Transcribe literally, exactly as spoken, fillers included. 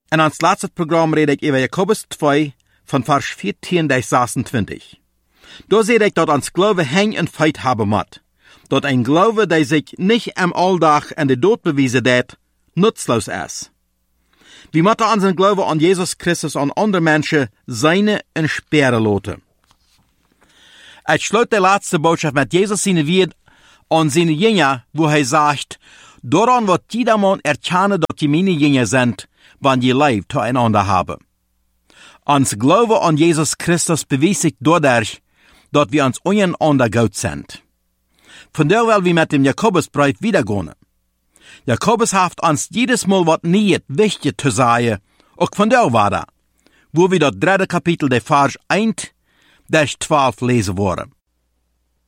In ons laatste Programm rede ik über Jakobus twee, van vers vierzehn bis sechsundzwanzig. Da sehe ich, dass ons Glaube heng en feit haben moet. Dat ein Glaube, der sich nicht am Alltag an den Tod beweisen dat, nutzlos ist. Wir müssen unseren Glauben an Jesus Christus an andere Menschen seine en sperren lassen. Ich schloss die letzte Botschaft mit Jesus seine Wort an seine Jünger, wo er sagt, daran wird jedermann erkennen, dass die meine Jünger sind, wenn die Liebe zueinander haben. Uns Glaube an Jesus Christus beweist sich dadurch, dass wir uns untereinander gut sind. Von der will wir mit dem Jakobusbrief wiedergehen. Jakobus hat uns jedes Mal was nicht wichtig zu sagen, auch von der war da, wo wir das dritte Kapitel der Vers eins bis zwölf lesen wollen.